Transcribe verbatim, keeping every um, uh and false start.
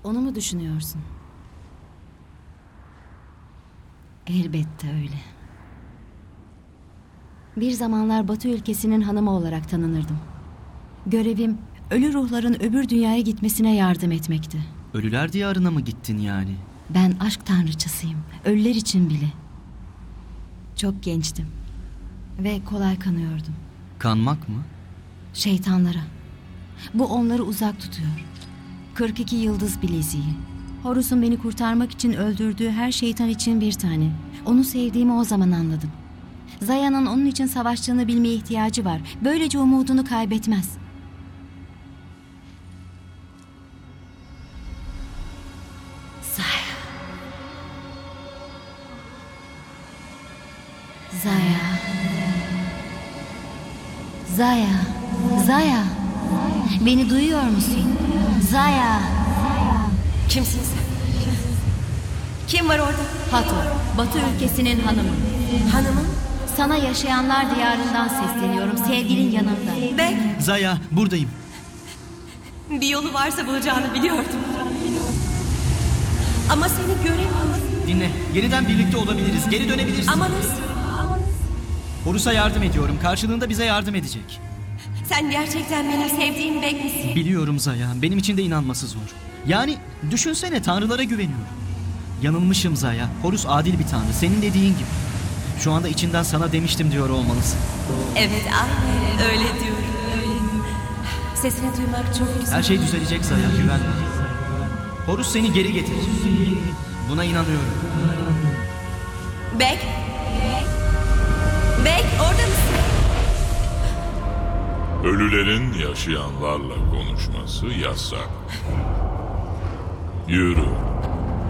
Onu mu düşünüyorsun? Elbette öyle. Bir zamanlar Batı ülkesinin hanımı olarak tanınırdım. Görevim, ölü ruhların öbür dünyaya gitmesine yardım etmekti. Ölüler diyarına mı gittin yani? Ben aşk tanrıçasıyım. Ölüler için bile. Çok gençtim. Ve kolay kanıyordum. Kanmak mı? Şeytanlara. Bu onları uzak tutuyor. kırk iki yıldız bileziği. Horus'un beni kurtarmak için öldürdüğü her şeytan için bir tane. Onu sevdiğimi o zaman anladım. Zaya'nın onun için savaştığını bilmeye ihtiyacı var. Böylece umudunu kaybetmez. Zaya. Zaya. Zaya. Zaya. Beni duyuyor musun? Zaya. Kimsin sen? Kim var orada? Hathor, Batı ülkesinin hanımı. Hanımım? Sana yaşayanlar diyarından sesleniyorum. Sevgilin yanımda. Bek, Zaya, buradayım. bir yolu varsa bulacağını biliyordum. Ama seni göremiyorum. Dinle, yeniden birlikte olabiliriz. Geri dönebilirsin. Ama nasıl? Horus'a yardım ediyorum. Karşılığında bize yardım edecek. Sen gerçekten benim sevdiğim Bek misin? Biliyorum Zaya. Benim için de inanması zor. Yani düşünsene, tanrılara güveniyorum. Yanılmışım Zaya. Horus adil bir tanrı. Senin dediğin gibi. Şu anda içinden sana demiştim diyor olmalısın. Evet, aynen öyle diyorum. Sesini duymak çok güzel. Her şey düzelecek Zaya, güven bana. Horus seni geri getirecek. Buna inanıyorum. Bek? Bek, orada mısın? Ölülerin yaşayanlarla konuşması yasak. Yürü.